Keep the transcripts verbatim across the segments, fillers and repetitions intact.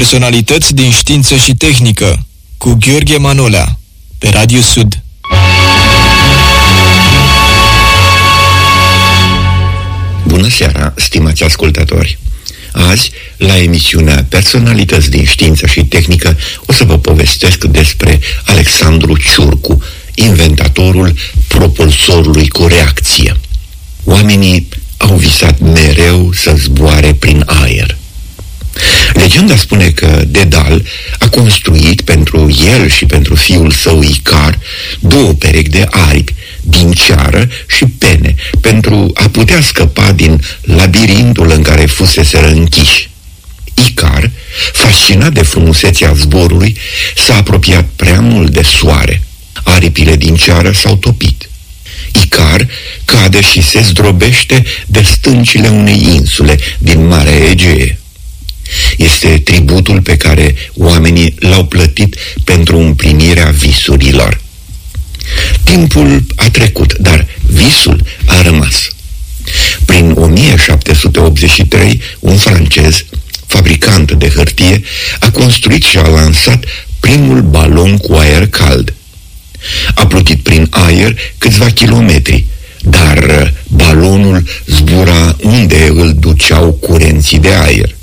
Personalități din știință și tehnică cu Gheorghe Manolea pe Radio Sud. Bună seara, stimați ascultători! Azi, la emisiunea Personalități din știință și tehnică, o să vă povestesc despre Alexandru Ciurcu, inventatorul propulsorului cu reacție. Oamenii au visat mereu să zboare prin aer. Legenda spune că Dedal a construit pentru el și pentru fiul său Icar două perechi de aripi din ceară și pene pentru a putea scăpa din labirintul în care fuseseră închiși. Icar, fascinat de frumusețea zborului, s-a apropiat prea mult de soare. Aripile din ceară s-au topit. Icar cade și se zdrobește de stâncile unei insule din Marea Egee. Este tributul pe care oamenii l-au plătit pentru împlinirea visurilor. Timpul a trecut, dar visul a rămas. Prin o mie șapte sute optzeci și trei, un francez, fabricant de hârtie, a construit și a lansat primul balon cu aer cald. A plutit prin aer câțiva kilometri, dar balonul zbura unde îl duceau curenții de aer.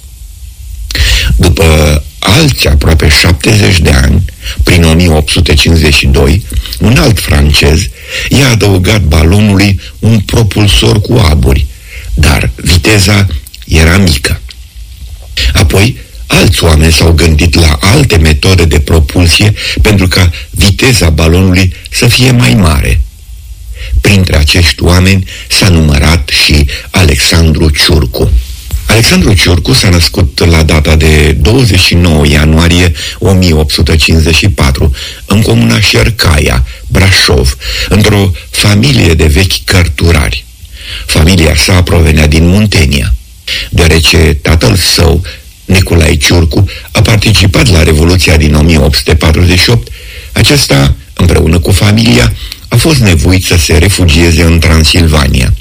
După alți aproape șaptezeci de ani, prin o mie opt sute cincizeci și doi, un alt francez i-a adăugat balonului un propulsor cu aburi, dar viteza era mică. Apoi, alți oameni s-au gândit la alte metode de propulsie pentru ca viteza balonului să fie mai mare. Printre acești oameni s-a numărat și Alexandru Ciurcu. Alexandru Ciurcu s-a născut la data de douăzeci și nouă ianuarie o mie opt sute cincizeci și patru în comuna Șercaia, Brașov, într-o familie de vechi cărturari. Familia sa provenea din Muntenia. Deoarece tatăl său, Nicolae Ciurcu, a participat la Revoluția din o mie opt sute patruzeci și opt, acesta, împreună cu familia, a fost nevoit să se refugieze în Transilvania.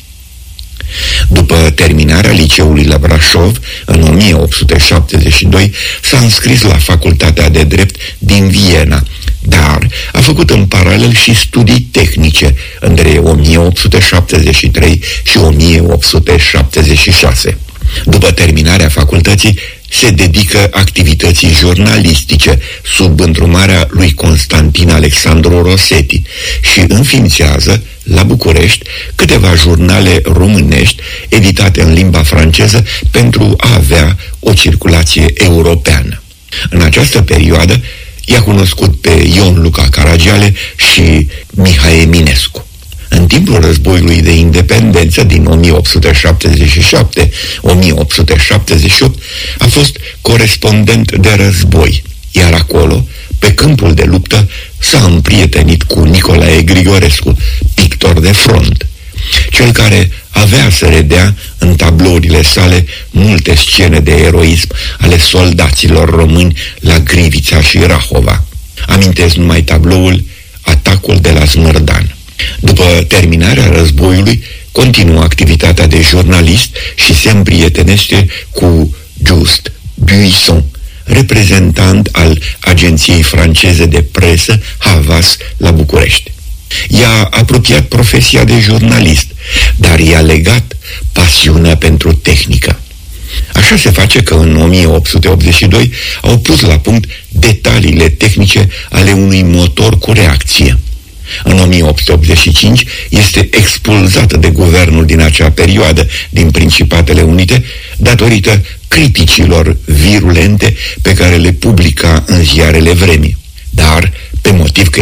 După terminarea liceului la Brașov, în o mie opt sute șaptezeci și doi, s-a înscris la Facultatea de Drept din Viena, dar a făcut în paralel și studii tehnice între o mie opt sute șaptezeci și trei și o mie opt sute șaptezeci și șase. După terminarea facultății, se dedică activității jurnalistice sub îndrumarea lui Constantin Alexandru Rosetti și înființează la București câteva jurnale românești editate în limba franceză pentru a avea o circulație europeană. În această perioadă i-a cunoscut pe Ion Luca Caragiale și Mihai Eminescu. În timpul războiului de independență din o mie opt sute șaptezeci și șapte - o mie opt sute șaptezeci și opt a fost corespondent de război, iar acolo, pe câmpul de luptă, s-a împrietenit cu Nicolae Grigorescu, pictor de front, cel care avea să redea în tablourile sale multe scene de eroism ale soldaților români la Grivița și Rahova. Amintesc numai tabloul Atacul de la Smârdan. După terminarea războiului, continuă activitatea de jurnalist și se împrietenește cu Just Buisson, reprezentant al agenției franceze de presă Havas la București. I-a apropiat profesia de jurnalist, dar i-a legat pasiunea pentru tehnică. Așa se face că în o mie opt sute optzeci și doi au pus la punct detaliile tehnice ale unui motor cu reacție. În o mie opt sute optzeci și cinci este expulzată de guvernul din acea perioadă din Principatele Unite datorită criticilor virulente pe care le publica în ziarele vremii. Dar, pe motiv că